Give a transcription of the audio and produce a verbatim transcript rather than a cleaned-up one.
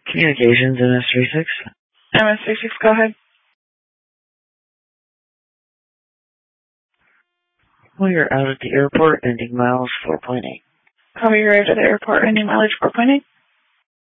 Communications, M S thirty-six. M S thirty-six, go ahead. We are out at the airport, ending miles four point eight. Copy, you arrived at the airport, ending mileage four point eight.